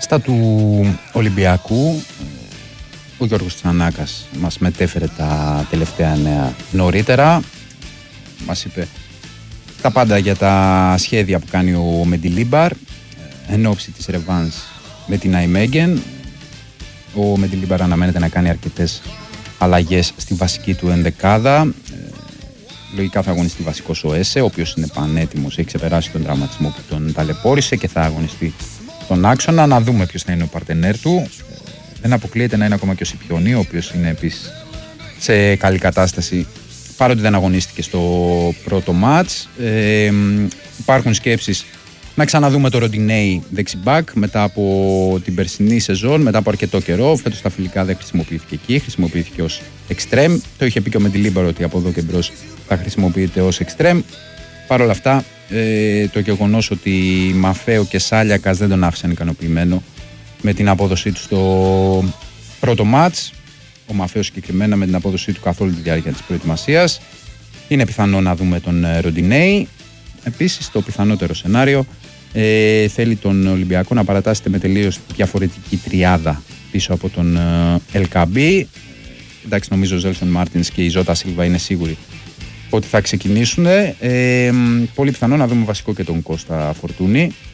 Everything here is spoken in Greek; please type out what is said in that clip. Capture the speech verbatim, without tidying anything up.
Αυτά του Ολυμπιακού. Ο Γιώργος Τσανάκας μας μετέφερε τα τελευταία νέα νωρίτερα. Μας είπε τα πάντα για τα σχέδια που κάνει ο Μεντιλίμπαρ εν ώψη της ρεβάνς με την Αϊμέγεν. Ο Μεντιλίμπαρ αναμένεται να κάνει αρκετές αλλαγές στη βασική του ενδεκάδα. Λογικά θα αγωνιστεί βασικός ο Έσε, ο οποίος είναι πανέτοιμος, έχει ξεπεράσει τον τραυματισμό που τον ταλαιπώρησε και θα αγωνιστεί τον άξονα. Να δούμε ποιος θα είναι ο παρτενέρ του. Δεν αποκλείεται να είναι ακόμα και ο Σιπιονί, ο οποίος είναι επίσης σε καλή κατάσταση, παρότι δεν αγωνίστηκε στο πρώτο μάτς. Ε, υπάρχουν σκέψεις να ξαναδούμε το Ροντινέι δεξιμπάκ μετά από την περσινή σεζόν, μετά από αρκετό καιρό. Φέτος στα φιλικά δεν χρησιμοποιήθηκε εκεί, χρησιμοποιήθηκε ως εξτρέμ. Το είχε πει και ο Μεντιλίμπαρ ότι από εδώ και μπρος θα χρησιμοποιείται ως εξτρέμ. Παρ' όλα αυτά, ε, το γεγονός ότι Μαφέο και Σάλιακας δεν τον άφησαν ικανοποιημένο με την απόδοσή του στο πρώτο μάτς, ο Μαφέος συγκεκριμένα με την απόδοσή του καθ' όλη τη διάρκεια της προετοιμασίας, είναι πιθανό να δούμε τον Ροντινέι. Επίσης, το πιθανότερο σενάριο ε, θέλει τον Ολυμπιακό να παρατάσσεται με τελείως διαφορετική τριάδα πίσω από τον Ελκαμπή. Εντάξει, νομίζω ο Ζέλσον Μάρτινς και η Ζώτα Σίλβα είναι σίγουροι ότι θα ξεκινήσουν. Ε, πολύ πιθανό να δούμε βασικό και τον Κώστα Φορτούνη.